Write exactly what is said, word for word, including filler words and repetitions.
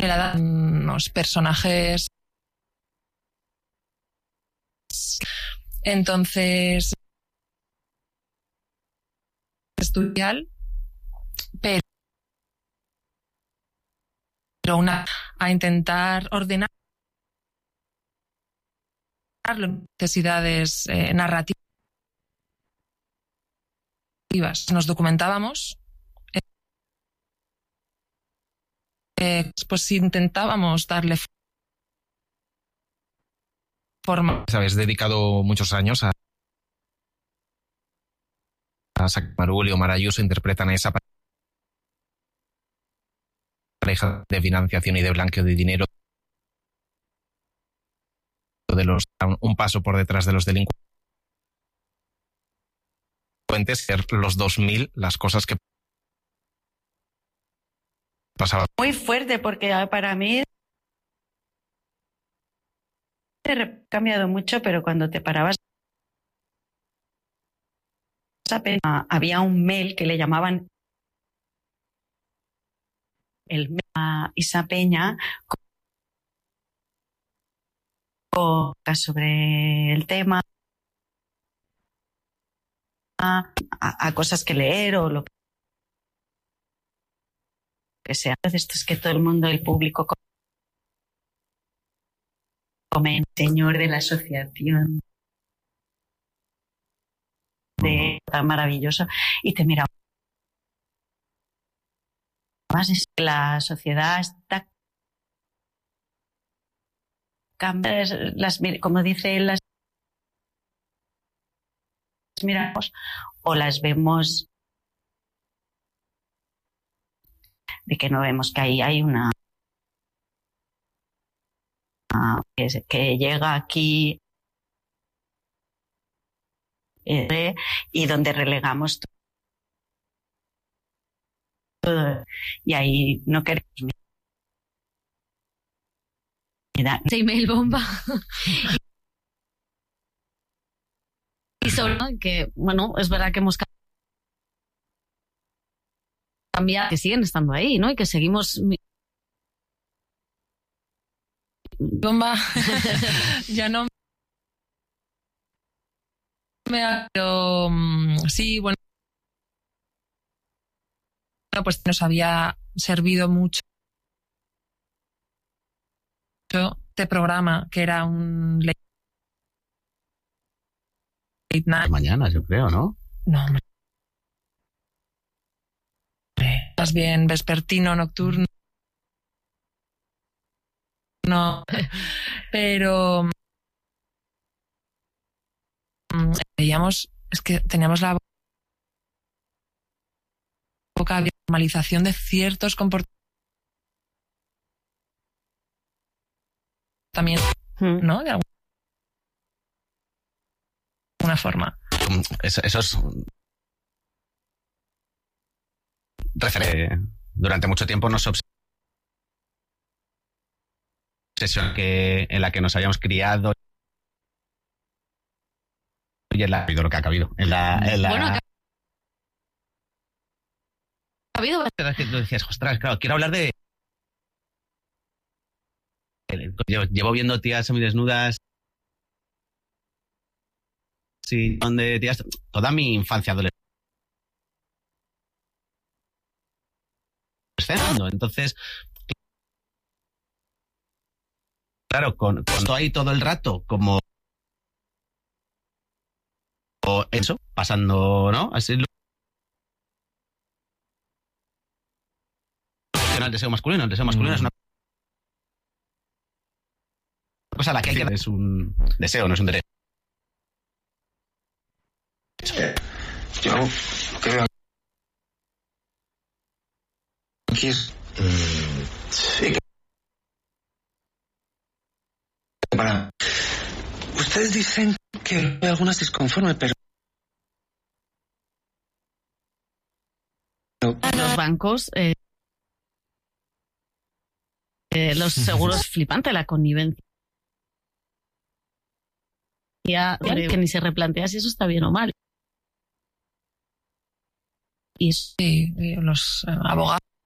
era unos personajes. Entonces, estudial, pero una a intentar ordenar las necesidades eh, narrativas. Nos documentábamos, eh, eh, pues intentábamos darle forma. Habéis dedicado muchos años a, a Marul y Omar Ayuso interpretan a esa pareja de financiación y de blanqueo de dinero de los un paso por detrás de los delincuentes, ser los dos mil las cosas que pasaban. Muy fuerte, porque para mí ha cambiado mucho, pero cuando te parabas había un mail que le llamaban el mail a Isa Peña sobre el tema, a, a cosas que leer o lo que sea. Esto es que todo el mundo, el público, come, señor de la asociación de tan maravilloso, y te mira. Más es que la sociedad está las, como dice, las miramos o las vemos de que no vemos que ahí hay una que, que llega aquí eh, y donde relegamos todo y ahí no queremos. Email bomba. Y sobre que, bueno, es verdad que hemos cambiado, que siguen estando ahí, ¿no? Y que seguimos. Bomba. Ya no me ha. Pero sí, bueno. Pues nos había servido mucho este programa, que era un late night. Mañana, yo creo, ¿no? No, hombre. Más bien vespertino, nocturno. No, pero veíamos, es que teníamos la boca de normalización de ciertos comportamientos, ¿no? De alguna forma. Eso, eso es referente. Durante mucho tiempo nos obsesión que en la que nos habíamos criado y en la ha habido lo que ha cabido en la, en la... Bueno, ha habido. Lo decías, ostras, claro, quiero hablar de Llevo, llevo viendo tías semidesnudas, sí, donde tías, toda mi infancia, adolescencia. Entonces, claro, con, con todo ahí todo el rato, como eso, pasando, ¿no? Así lo... el deseo masculino, el deseo masculino mm. es una cosa a la que hay que... Es un deseo, no es un derecho. Yo creo que es... Mm, sí. Para... Ustedes dicen que hay algunas disconformes, pero... Los bancos... Eh... Eh, los seguros, flipante la connivencia. Que ni se replantea si eso está bien o mal. Y sí, los eh, abogados